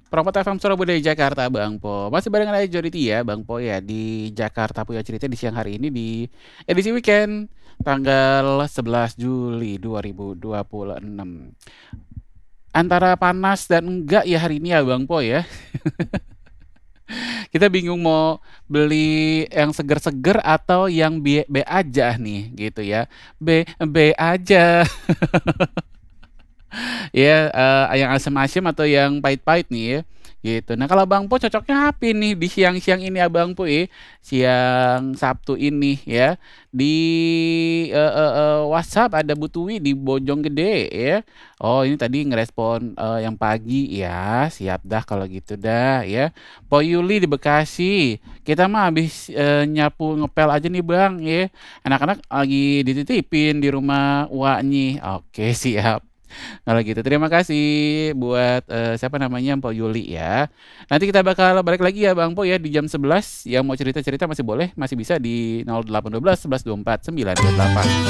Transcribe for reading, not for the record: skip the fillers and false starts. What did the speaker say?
Propot FM Surabaya dari Jakarta, Bang Po. Masih barengan aja Jority ya, Bang Po ya di Jakarta punya cerita di siang hari ini di edisi weekend tanggal 11 Juli 2026. Antara panas dan enggak ya hari ini ya, Bang Po ya. Kita bingung mau beli yang seger-seger atau yang B, B aja nih gitu ya. B aja. Ya, yang asem-asem atau yang pahit-pahit nih ya, gitu. Nah, kalau Bang Po cocoknya apa nih di siang-siang ini Abang Po ya, siang Sabtu ini ya, di WhatsApp ada Bu Tuwi di Bojonggede ya. Oh, ini tadi ngerespon yang pagi ya, siap dah kalau gitu dah ya. Po Yuli di Bekasi, kita mah habis nyapu ngepel aja nih Bang ya. Anak-anak lagi dititipin di rumah Uaknyi. Oke, siap. Kalau gitu terima kasih buat, siapa namanya, Mpok Yuli ya. Nanti kita bakal balik lagi ya Bang Po ya di jam 11, yang mau cerita-cerita masih boleh, masih bisa di 0812 11 24 928.